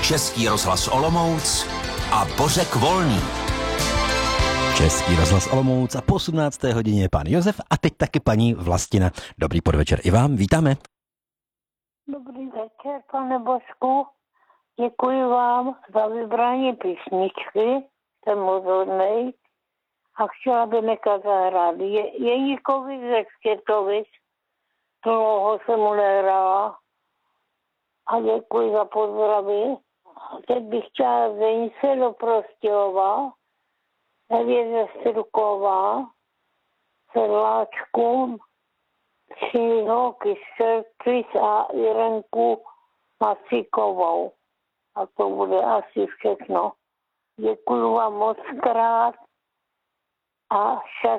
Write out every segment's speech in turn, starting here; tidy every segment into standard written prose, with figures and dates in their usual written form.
Český rozhlas Olomouc a Bořek Volný. Český rozhlas Olomouc a po 18. hodině pan Josef a teď taky paní Vlastina. Dobrý podvečer i vám, vítáme. Dobrý večer, pane Božku. Děkuji vám za vybrání písničky, jsem moc hodnej a chtěla by nechat zahrát. Jeníkovi ze Štětovic, dlouho jsem mu nehrála a děkuji za pozdravy. Teď bych chtěla Zenice do Prostějova, Evě ze Strková, Sedláčkům, Šího Kyšertris a Jirenku Masíkovou. A to bude asi všechno. Děkuji vám moc krát a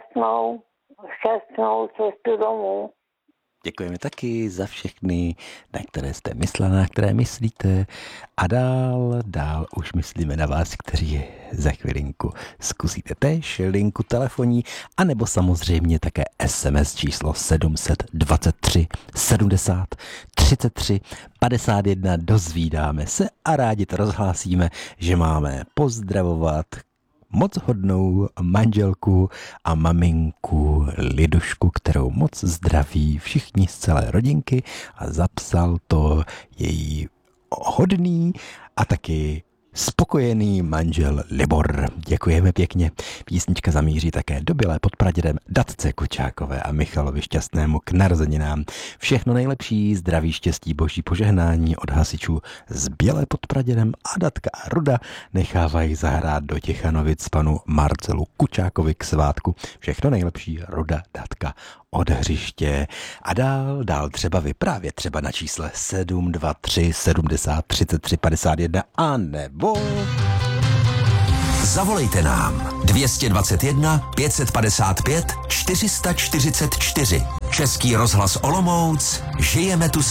šťastnou cestu domů. Děkujeme taky za všechny, na které jste myslela, na které myslíte. A dál už myslíme na vás, kteří za chvilinku zkusíte též linku telefonní, anebo samozřejmě také SMS číslo 723 70 33 51. Dozvídáme se a rádi to rozhlásíme, že máme pozdravovat moc hodnou manželku a maminku Lidušku, kterou moc zdraví všichni z celé rodinky a zapsal to její hodný a taky spokojený manžel Libor. Děkujeme pěkně. Písnička zamíří také do Bělé pod Pradědem Datce Kučákové a Michalovi Šťastnému k narozeninám. Všechno nejlepší, zdraví, štěstí, boží požehnání od hasičů z Bělé pod Pradědem a Datka a Ruda nechávají zahrát do Těchanovic panu Marcelu Kučákovi k svátku. Všechno nejlepší, Ruda, Datka od hřiště. A dál třeba vyprávět třeba na čísle 723 70 33 51 a nebo zavolejte nám 221 555 444. Český rozhlas Olomouc, žijeme tu